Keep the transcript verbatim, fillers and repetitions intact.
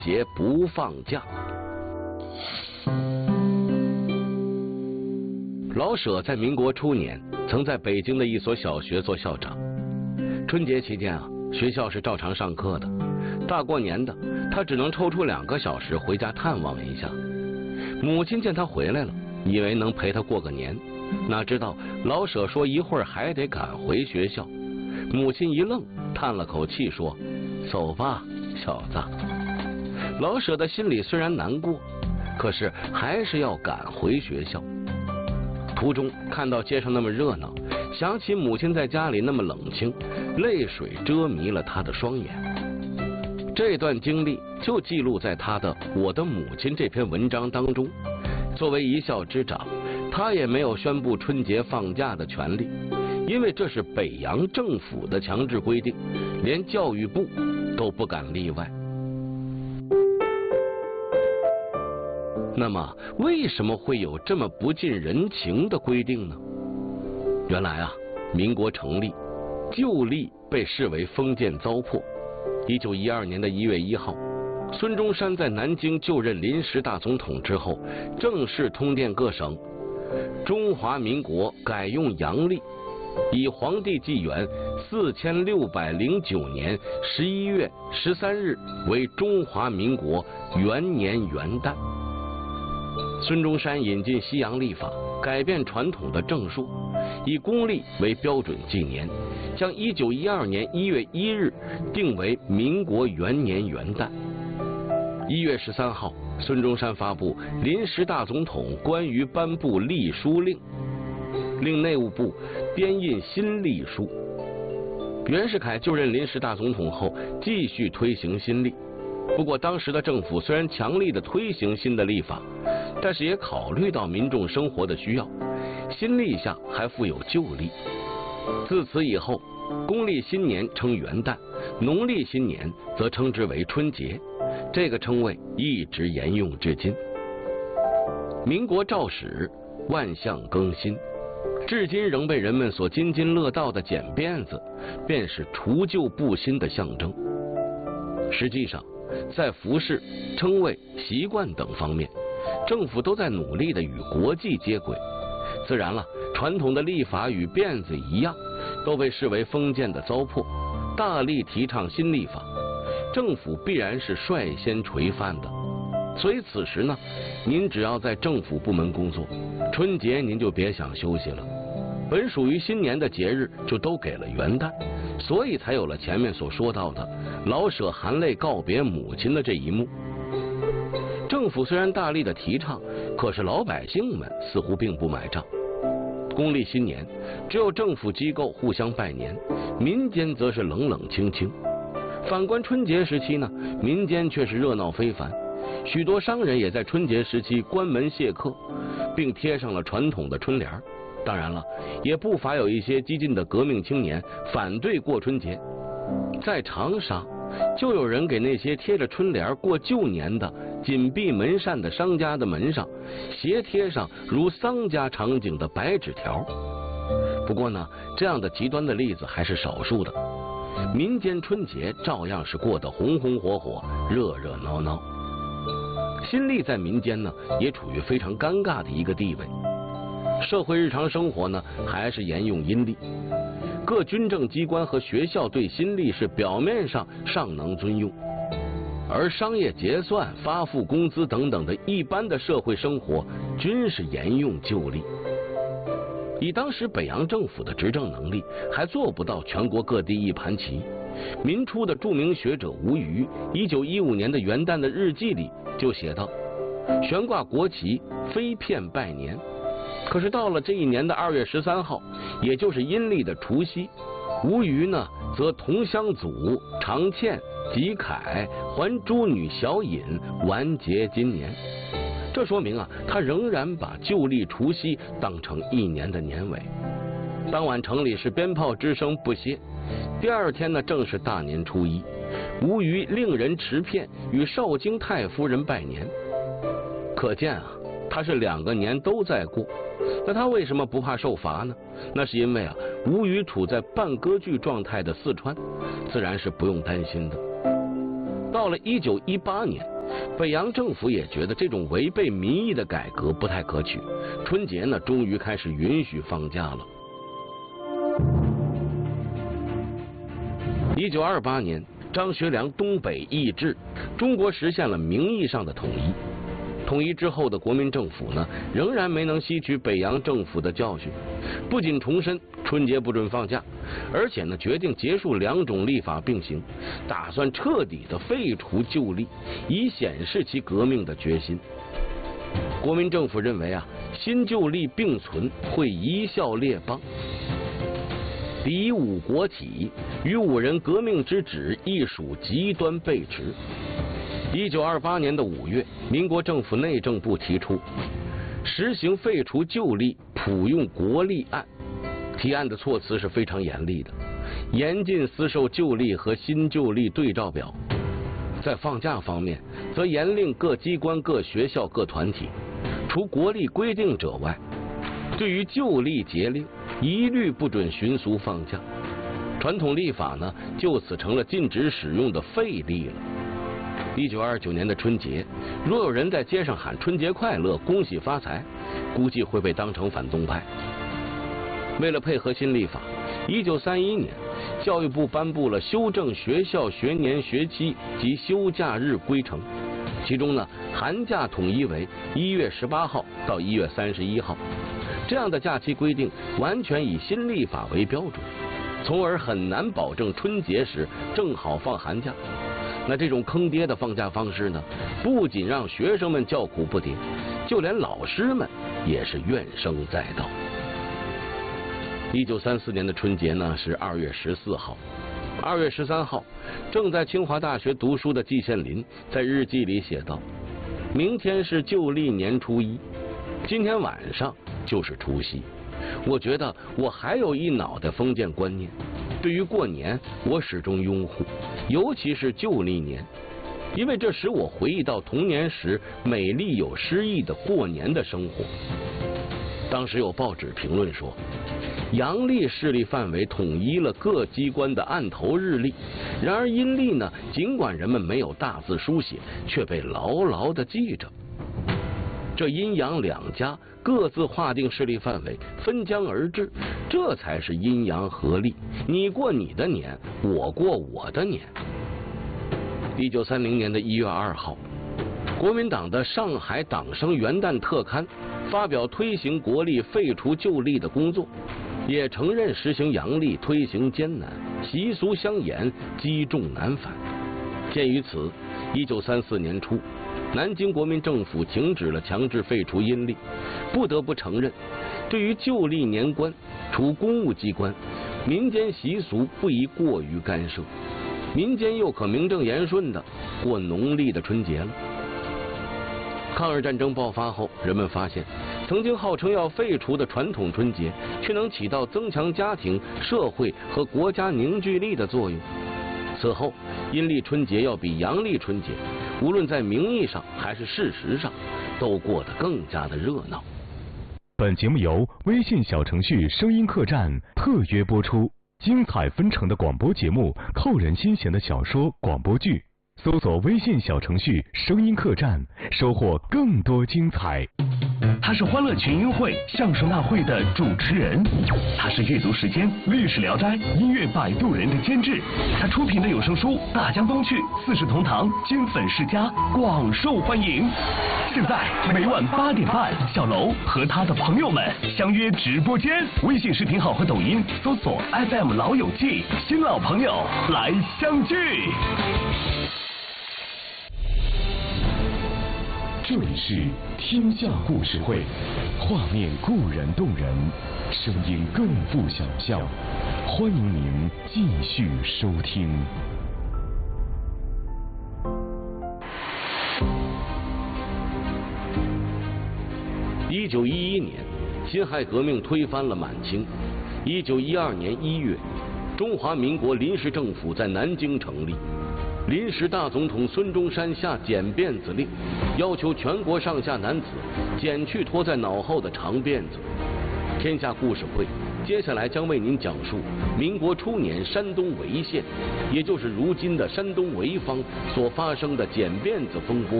节不放假。老舍在民国初年曾在北京的一所小学做校长。春节期间啊，学校是照常上课的。大过年的，他只能抽出两个小时回家探望一下。母亲见他回来了，以为能陪他过个年，哪知道老舍说一会儿还得赶回学校。母亲一愣，叹了口气说：“走吧，小子。”老舍的心里虽然难过，可是还是要赶回学校。途中看到街上那么热闹，想起母亲在家里那么冷清，泪水遮迷了他的双眼。这段经历就记录在他的《我的母亲》这篇文章当中。作为一校之长，他也没有宣布春节放假的权利，因为这是北洋政府的强制规定，连教育部都不敢例外。那么为什么会有这么不近人情的规定呢？原来啊，民国成立，旧历被视为封建糟粕。一九一二年的一月一号，孙中山在南京就任临时大总统之后，正式通电各省，中华民国改用阳历，以皇帝纪元四千六百零九年十一月十三日为中华民国元年元旦。孙中山引进西洋历法，改变传统的正数，以公历为标准纪年，将一九一二年一月一日定为民国元年元旦。一月十三号，孙中山发布临时大总统关于颁布历书令，令内务部编印新历书。袁世凯就任临时大总统后，继续推行新历。不过当时的政府虽然强力的推行新的历法，但是也考虑到民众生活的需要，新历下还附有旧历。自此以后，公历新年称元旦，农历新年则称之为春节，这个称谓一直沿用至今。民国肇始，万象更新，至今仍被人们所津津乐道的剪辫子，便是除旧布新的象征。实际上，在服饰、称谓、习惯等方面，政府都在努力的与国际接轨。自然了，传统的历法与辫子一样，都被视为封建的糟粕，大力提倡新历法，政府必然是率先垂范的。所以此时呢，您只要在政府部门工作，春节您就别想休息了。本属于新年的节日就都给了元旦，所以才有了前面所说到的老舍含泪告别母亲的这一幕。政府虽然大力的提倡，可是老百姓们似乎并不买账。公历新年只有政府机构互相拜年，民间则是冷冷清清。反观春节时期呢，民间却是热闹非凡，许多商人也在春节时期关门谢客，并贴上了传统的春联。当然了，也不乏有一些激进的革命青年反对过春节。在长沙，就有人给那些贴着春联过旧年的紧闭门扇的商家的门上斜贴上如丧家场景的白纸条。不过呢，这样的极端的例子还是少数的，民间春节照样是过得红红火火，热热闹闹。新历在民间呢，也处于非常尴尬的一个地位。社会日常生活呢，还是沿用阴历。各军政机关和学校对新历是表面上尚能遵用，而商业结算、发付工资等等的一般的社会生活，均是沿用旧历。以当时北洋政府的执政能力，还做不到全国各地一盘棋。民初的著名学者吴虞，一九一五年的元旦的日记里就写道：悬挂国旗，飞片拜年。可是到了这一年的二月十三号，也就是阴历的除夕，吴虞呢则同乡祖常倩、吉凯还诸女小尹完结今年。这说明啊，他仍然把旧历除夕当成一年的年尾。当晚城里是鞭炮之声不歇，第二天呢正是大年初一，吴虞令人持片与少京太夫人拜年。可见啊，他是两个年都在过。那他为什么不怕受罚呢？那是因为啊，吴虞处在半割据状态的四川，自然是不用担心的。到了一九一八年， 北洋政府也觉得这种违背民意的改革不太可取，春节呢终于开始允许放假了。一九二八年，张学良东北易帜，中国实现了名义上的统一。统一之后的国民政府呢，仍然没能吸取北洋政府的教训，不仅重申春节不准放假，而且呢决定结束两种历法并行，打算彻底的废除旧历，以显示其革命的决心。国民政府认为啊，新旧历并存会贻笑列邦。敌五国起，与五人革命之旨亦属极端背驰。一九二八年的五月，民国政府内政部提出实行废除旧历，普用国历案。提案的措辞是非常严厉的，严禁私售旧历和新旧历对照表。在放假方面，则严令各机关、各学校、各团体，除国历规定者外，对于旧历节令，一律不准巡俗放假。传统历法呢，就此成了禁止使用的废历了。一九二九年的春节，若有人在街上喊春节快乐、恭喜发财，估计会被当成反动派。为了配合新历法，一九三一年，教育部颁布了修正学校学年学期及休假日规程，其中呢，寒假统一为一月十八号到一月三十一号。这样的假期规定完全以新历法为标准，从而很难保证春节时正好放寒假。那这种坑爹的放假方式呢，不仅让学生们叫苦不迭，就连老师们也是怨声载道。一九三四年的春节呢是二月十四号，二月十三号，正在清华大学读书的季羡林在日记里写道：明天是旧历年初一，今天晚上就是除夕。我觉得我还有一脑袋封建观念，对于过年我始终拥护，尤其是旧历年，因为这使我回忆到童年时美丽有诗意的过年的生活。当时有报纸评论说，阳历势力范围统一了各机关的案头日历，然而阴历呢，尽管人们没有大字书写，却被牢牢地记着。这阴阳两家各自划定势力范围，分疆而治，这才是阴阳合历，你过你的年，我过我的年。一九三零年的一月二号，国民党的上海党生元旦特刊发表推行国历、废除旧历的工作，也承认实行阳历推行艰难，习俗相沿，积重难返。鉴于此，一九三四年初，南京国民政府停止了强制废除阴历，不得不承认，对于旧历年关，除公务机关，民间习俗不宜过于干涉，民间又可名正言顺地过农历的春节了。抗日战争爆发后，人们发现，曾经号称要废除的传统春节，却能起到增强家庭、社会和国家凝聚力的作用。此后，阴历春节要比阳历春节，无论在名义上还是事实上，都过得更加的热闹。 本节目由微信小程序声音客栈特约播出，精彩纷呈的广播节目，扣人心弦的小说、广播剧，搜索微信小程序声音客栈，收获更多精彩。 他是欢乐群英会相声大会的主持人，他是阅读时间、历史聊斋、音乐摆渡人的监制，他出品的有声书《大江东去》《四世同堂》《金粉世家》广受欢迎。现在每晚八点半，小楼和他的朋友们相约直播间，微信视频号和抖音搜索 F M 老友记，新老朋友来相聚。 这里是天下故事会，画面固然动人，声音更富想象，欢迎您继续收听。 一九一一年，辛亥革命推翻了满清。一九一二年一月，中华民国临时政府在南京成立。临时大总统孙中山下剪辫子令，要求全国上下男子剪去拖在脑后的长辫子。天下故事会接下来将为您讲述民国初年山东潍县，也就是如今的山东潍坊所发生的剪辫子风波